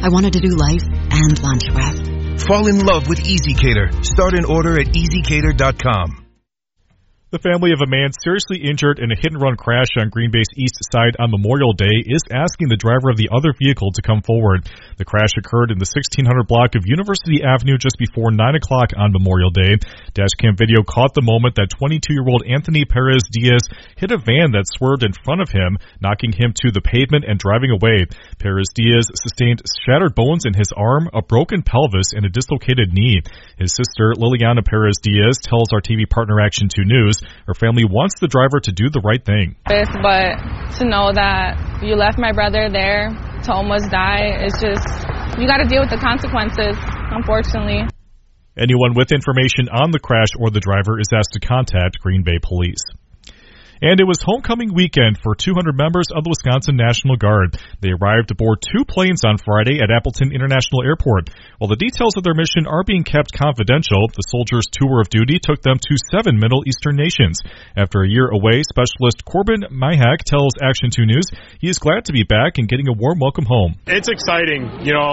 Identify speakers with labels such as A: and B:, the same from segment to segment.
A: I wanted to do life and lunch with.
B: Fall in love with EasyCater. Start an order at EasyCater.com.
C: The family of a man seriously injured in a hit-and-run crash on Green Bay's east side on Memorial Day is asking the driver of the other vehicle to come forward. The crash occurred in the 1600 block of University Avenue just before 9 o'clock on Memorial Day. Dashcam video caught the moment that 22-year-old Anthony Perez Diaz hit a van that swerved in front of him, knocking him to the pavement and driving away. Perez Diaz sustained shattered bones in his arm, a broken pelvis, and a dislocated knee. His sister, Liliana Perez Diaz, tells our TV partner Action 2 News her family wants the driver to do the right thing.
D: But to know that you left my brother there to almost die, it's just, you got to deal with the consequences, unfortunately.
C: Anyone with information on the crash or the driver is asked to contact Green Bay Police. And it was homecoming weekend for 200 members of the Wisconsin National Guard. They arrived aboard 2 planes on Friday at Appleton International Airport. While the details of their mission are being kept confidential, the soldiers' tour of duty took them to 7 Middle Eastern nations. After a year away, Specialist Corbin Mihak tells Action 2 News he is glad to be back and getting a warm welcome home.
E: It's exciting.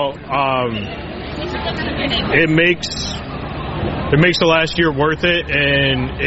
E: It makes the last year worth it, and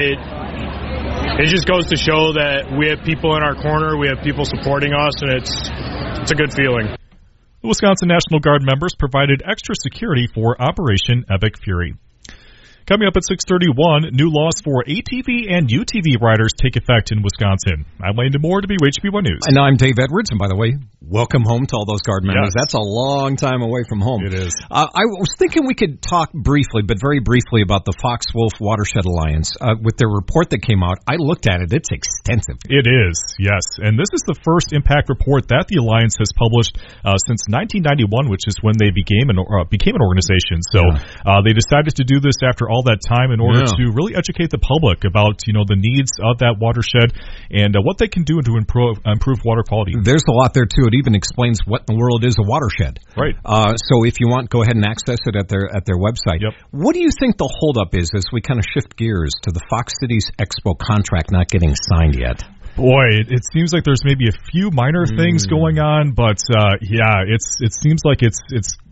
E: it just goes to show that we have people in our corner, we have people supporting us, and it's a good feeling.
C: The Wisconsin National Guard members provided extra security for Operation Epic Fury. Coming up at 6:31, new laws for ATV and UTV riders take effect in Wisconsin. I'm Landon Moore, WHB1 News.
F: And I'm Dave Edwards, and by the way, welcome home to all those Guard members.
C: Yes.
F: That's a long time away from home.
C: It is.
F: I was thinking we could talk briefly, but very briefly, about the Fox Wolf Watershed Alliance. With their report that came out, I looked at it. It's extensive.
C: It is, yes. And this is the first impact report that the Alliance has published since 1991, which is when they became an organization. So they decided to do this after all that time in order to really educate the public about, the needs of that watershed and what they can do to improve water quality.
F: There's a lot there, too. It even explains what in the world is a watershed.
C: Right.
F: So if you want, go ahead and access it at their website.
C: Yep.
F: What do you think the holdup is as we kind of shift gears to the Fox Cities Expo contract not getting signed yet?
C: Boy, it seems like there's maybe a few minor things going on, but it seems like it's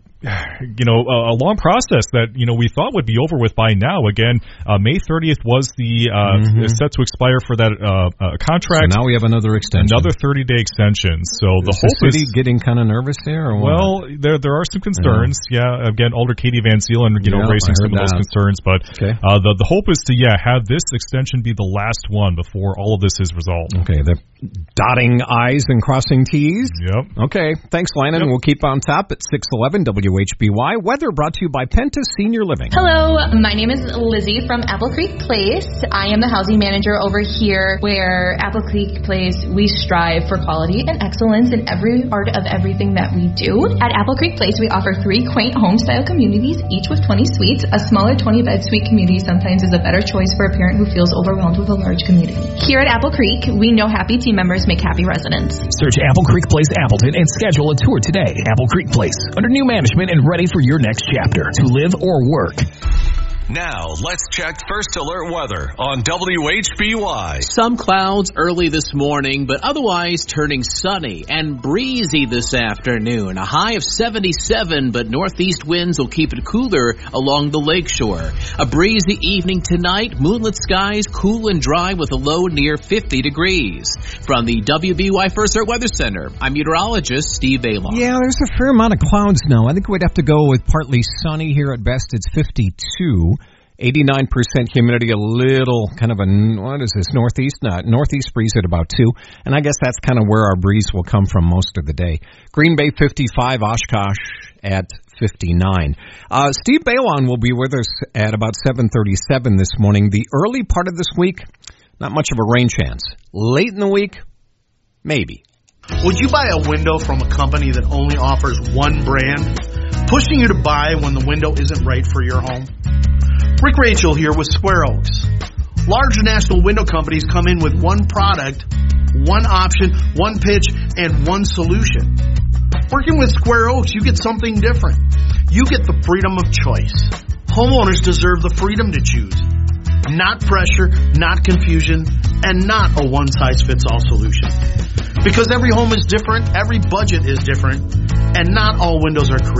C: a long process that, we thought would be over with by now. Again, May 30th was the set to expire for that contract.
F: So now we have another extension.
C: Another 30-day extension. So the
F: hope is getting kind of nervous there? Or
C: well, there are some concerns. Yeah. Again, Alder Katie Van Zielen, raising some of those concerns. But the hope is to, have this extension be the last one before all of this is resolved.
F: Okay. They're dotting I's and crossing T's.
C: Yep.
F: Okay. Thanks, Landon. We'll keep on top at 6:11 WHBY. Weather brought to you by Penta Senior Living.
G: Hello, my name is Lizzie from Apple Creek Place. I am the housing manager over here where Apple Creek Place, we strive for quality and excellence in every part of everything that we do. At Apple Creek Place, we offer 3 quaint home-style communities, each with 20 suites. A smaller 20-bed suite community sometimes is a better choice for a parent who feels overwhelmed with a large community. Here at Apple Creek, we know happy team members make happy residents.
H: Search Apple Creek Place Appleton and schedule a tour today. Apple Creek Place, under new management and ready for your next chapter to live or work.
I: Now, let's check First Alert weather on WHBY.
J: Some clouds early this morning, but otherwise turning sunny and breezy this afternoon. A high of 77, but northeast winds will keep it cooler along the lakeshore. A breezy evening tonight, moonlit skies, cool and dry with a low near 50 degrees. From the WBY First Alert Weather Center, I'm meteorologist Steve Bailon.
F: Yeah, there's a fair amount of clouds now. I think we'd have to go with partly sunny here at best. It's 52. 89% humidity, a little kind of northeast breeze at about 2. And I guess that's kind of where our breeze will come from most of the day. Green Bay 55, Oshkosh at 59. Steve Bailon will be with us at about 7:37 this morning. The early part of this week, not much of a rain chance. Late in the week, maybe.
K: Would you buy a window from a company that only offers one brand, pushing you to buy when the window isn't right for your home? Rick Rachel here with Square Oaks. Large national window companies come in with one product, one option, one pitch, and one solution. Working with Square Oaks, you get something different. You get the freedom of choice. Homeowners deserve the freedom to choose. Not pressure, not confusion, and not a one-size-fits-all solution. Because every home is different, every budget is different, and not all windows are created